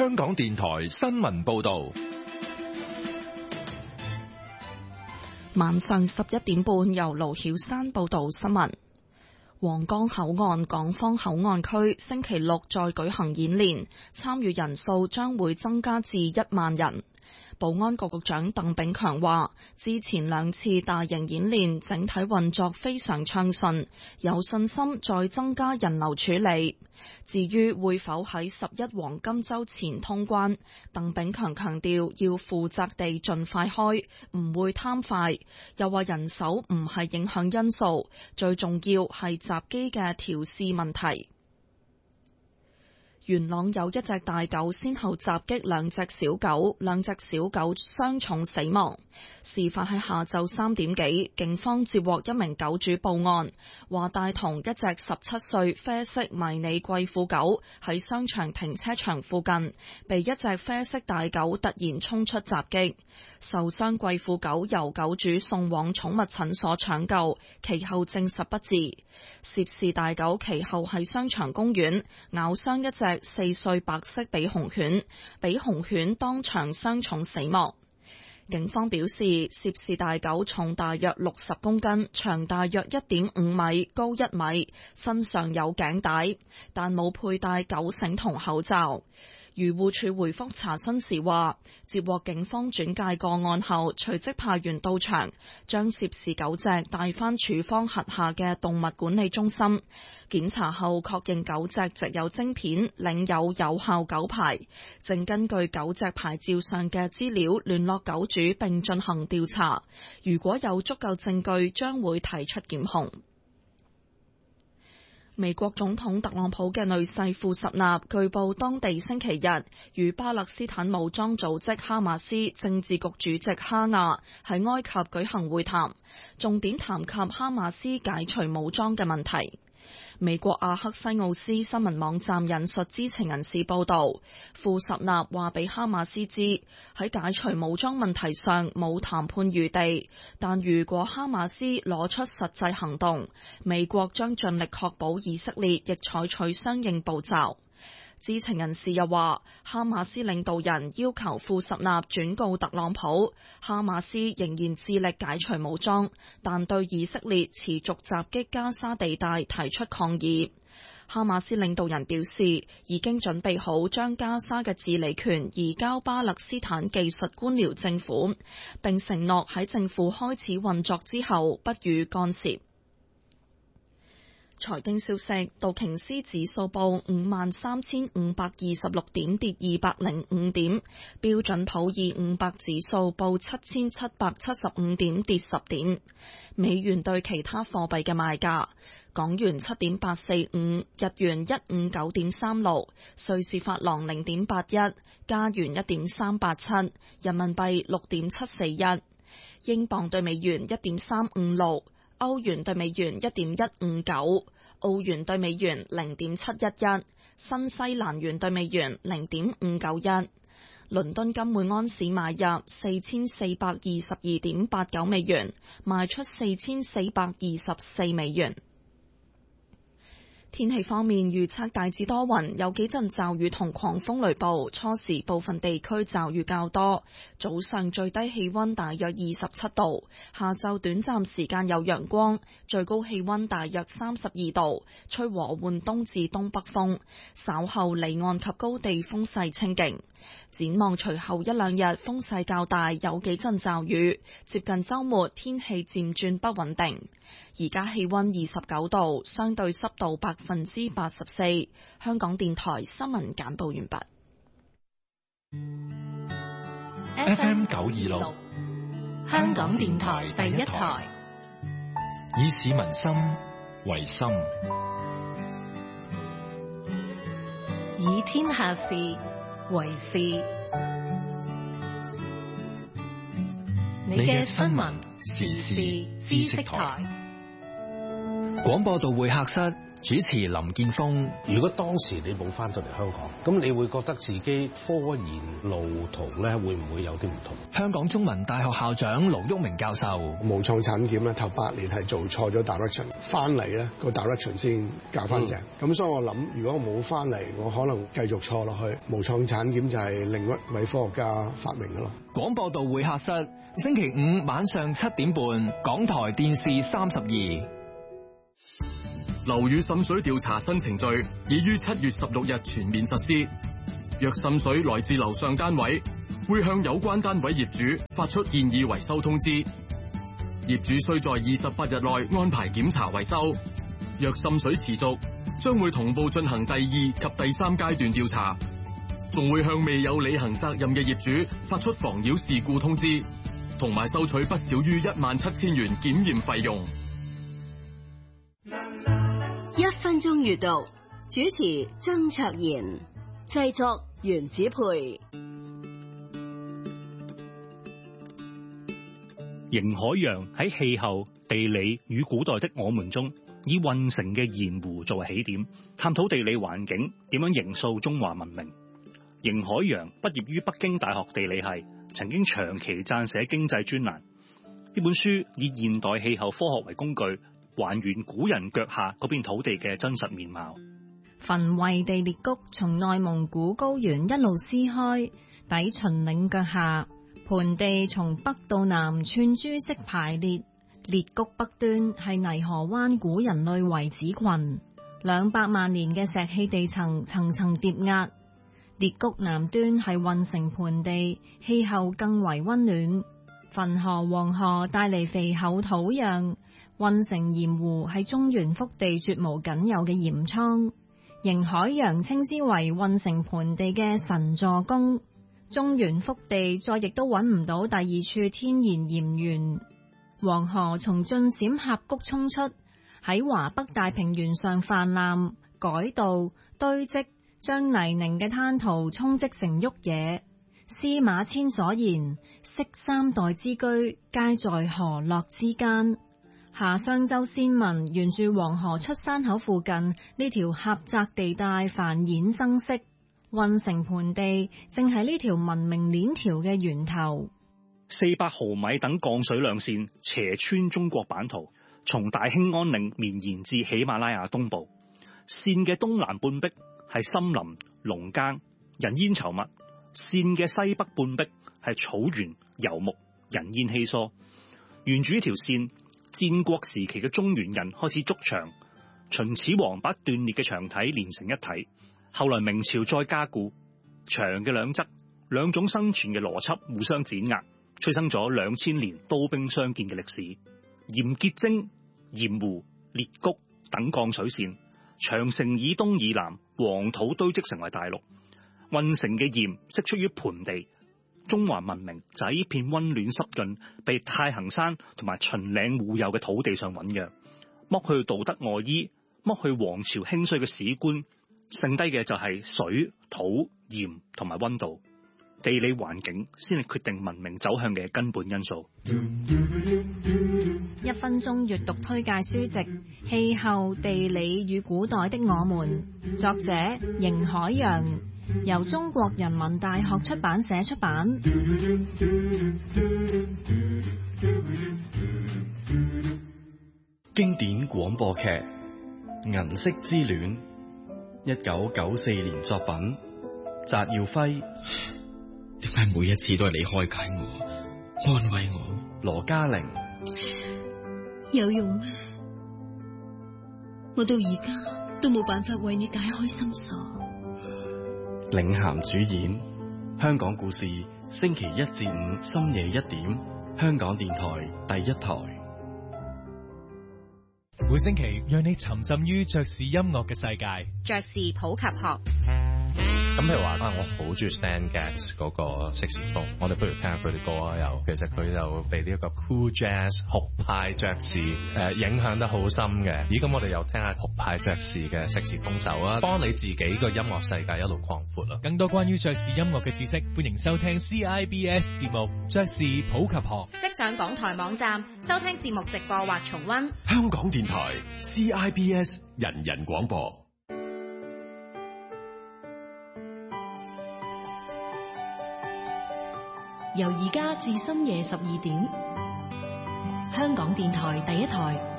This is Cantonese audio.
香港電台新聞報道。 晚上11點半，由盧曉山報道新聞。皇崗口岸港方口岸區星期六再舉行演練，參與人數將會增加至1萬人。保安局局長鄧炳強話，之前2次大型演練整體運作非常暢順，有信心再增加人流處理。至於會否喺11黃金週前通關，鄧炳強強調要負責地盡快開，唔會貪快。又話人手唔係影響因素，最重要係閘機嘅調試問題。元朗有一隻大狗先後襲擊2隻小狗，2隻小狗傷重死亡。事發喺下晝3點幾，警方接獲一名狗主報案，話帶同一隻17歲啡色迷你貴婦狗喺商場停車場附近，被一隻啡色大狗突然衝出襲擊。受傷貴婦狗由狗主送往寵物診所搶救，其後證實不治。涉事大狗其後喺商場公園咬傷一隻4歲白色比熊犬，比熊犬當場傷重死亡。警方表示，涉事大狗重大約60公斤，長大約1.5米，高1米，身上有頸帶，但冇佩戴狗繩同口罩。漁護署回覆查詢時話，接獲警方轉介個案後，隨即派員到場，將涉事狗隻帶返署方轄下嘅動物管理中心檢查後，確認狗隻植有晶片，領有有效狗牌，正根據狗隻牌照上嘅資料聯絡狗主並進行調查，如果有足夠證據，將會提出檢控。美國總統特朗普嘅女婿庫什納據報當地星期日與巴勒斯坦武裝組織哈馬斯政治局主席哈亞喺埃及舉行會談，重點談及哈馬斯解除武裝嘅問題。美國阿克西奧斯新聞網站引述知情人士報道，庫什納話俾哈馬斯知，喺解除武裝問題上冇談判餘地，但如果哈馬斯攞出實際行動，美國將盡力確保以色列亦採取相應步驟。知情人士又話，哈馬斯領導人要求庫什納轉告特朗普，哈馬斯仍然致力解除武裝，但對以色列持續襲擊加沙地帶提出抗議。哈馬斯領導人表示，已經準備好將加沙嘅治理權移交巴勒斯坦技術官僚政府，並承諾喺政府開始運作之後不予干涉。財經消息，道瓊斯指數報53,526點，跌205點；標準普爾500指數報7,775點，跌10點。美元對其他貨幣嘅賣價：港元7.845，日元159.36，瑞士法郎0.81，加元1.387，人民幣6.741，英鎊對美元1.356。歐元對美元1.159，澳元對美元0.711，新西蘭元對美元0.591。倫敦金每安士買入4422.89美元，賣出4424美元。天氣方面，預測大致多雲，有幾陣驟雨同狂風雷暴，初時部分地區驟雨較多，早上最低氣溫大約27度，下晝短暫時間有陽光，最高氣溫大約32度，吹和緩東至東北風，稍後離岸及高地風勢清勁。展望隨後一兩日風勢較大，有幾陣驟雨，接近週末天氣漸轉不穩定。而家氣溫29度，相對濕度84%。香港電台新聞簡報完畢。 FM 926， 香港電台第一台， 以市民心為心， 以天下事為事。你嘅新聞時事知識台。 廣播道會客室主持林建峰。 如果當時你冇翻到嚟香港，咁你會覺得自己科研路途咧會唔會有啲唔同？ 香港中文大學校長盧煜明教授。 無創產檢咧頭8年係做錯咗 direction， 翻嚟咧個 direction 先搞翻正。咁所以我諗，如果我冇翻嚟，我可能繼續錯落去。無創產檢就係另一位科學家發明嘅咯。 廣播道會客室，星期5晚上7點半，港台電視32。 樓宇滲水調查新程序已於7月16日全面實施。若滲水來自樓上單位，會向有關單位業主發出建議維修通知。業主需在28日內安排檢查維修。若滲水持續，將會同步進行第2及第3階段調查，仲會向未有履行責任嘅業主發出妨擾事故通知，同埋收取不少於17000元檢驗費用。 1分鐘閱讀，主持曾卓賢，製作袁子培。 邢海洋喺氣候、地理與古代的我們中，以運城嘅鹽湖作為起點，探討地理環境點樣形塑中華文明。邢海洋畢業於北京大學地理系，曾經長期撰寫經濟專欄。呢本書以現代氣候科學為工具，還原古人腳下嗰片土地嘅真實面貌。 焚慧地裂谷從內蒙古高原一路撕開，抵秦嶺腳下，盆地從北到南串珠式排列。裂谷北端係泥河灣古人類遺址群，200萬年嘅石器地層層層疊壓。裂谷南端係運城盆地，氣候更為溫暖。汾河、黃河帶嚟肥厚土壤，運城鹽湖係中原腹地絕無僅有嘅鹽倉。邢海洋稱之為運城盆地嘅神助攻。中原腹地再亦都揾唔到第二處天然鹽源。黃河從晉陝峽谷衝出，喺華北大平原上泛濫、改道、堆積，將泥濘嘅灘塗沖積成沃野。司馬遷所言，昔3代之居，皆在河洛之間。夏商周先民沿住黃河出山口附近呢條狹窄地帶繁衍生息，運城盆地正係呢條文明鏈條嘅源頭。 400毫米等降水量線斜穿中國版圖，從大興安嶺綿延至喜馬拉雅東部。線嘅東南半壁係森林、農耕、人煙稠密；線嘅西北半壁係草原、游牧、人煙稀疏。沿住呢條線，戰國時期嘅中原人開始築牆，秦始皇把斷裂嘅牆體連成一體，後來明朝再加固，牆嘅兩側兩種生存嘅邏輯互相碾壓，催生咗2000年刀兵相見嘅歷史。鹽結晶、鹽湖、裂谷等降水線，長城以東以南黃土堆積成為大陸。運城嘅鹽釋出於盆地，中華文明就喺呢片溫暖濕潤、被太行山同埋秦嶺護佑嘅土地上醞釀。剝去道德外衣，剝去王朝興衰嘅史觀，剩低嘅就係水、土、鹽同埋溫度。地理環境先係決定文明走向嘅根本因素。 1分鐘閱讀推介書籍《氣候、地理與古代的我們》，作者邢海洋，由中國人民大學出版社出版。 經典廣播劇《銀色之戀》，1994年作品，翟耀輝。 點解每一次都係你開解我、安慰我？ 羅嘉玲。 有用咩？我到而家都冇辦法為你解開心鎖。 領銜主演，香港故事，星期1至5深夜1點，香港電台第一台。 每星期讓你沉浸於爵士音樂嘅世界。 爵士普及學。 咁譬如話我好中意 Stan Getz 嗰個色士風，我哋不如聽下佢哋歌啊。又其實佢就被呢一個 cool jazz 酷派爵士影響得好深嘅。咦，咁我哋又聽下酷派爵士嘅色士風手啊，幫你自己個音樂世界一路擴闊啦。 更多關於爵士音樂嘅知識，歡迎收聽 CIBS 節目《爵士普及學》， 即上港台網站收聽節目直播或重溫。 香港電台 CIBS 人人廣播。 由而家至深夜12點，香港電台第一台。